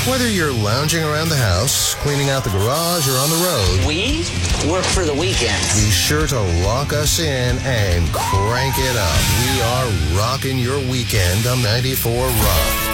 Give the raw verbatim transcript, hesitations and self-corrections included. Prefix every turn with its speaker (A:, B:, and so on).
A: Whether you're lounging around the house, cleaning out the garage, or on the road,
B: we work for the weekend.
A: Be sure to lock us in and crank it up. We are rocking your weekend on ninety-four Rock.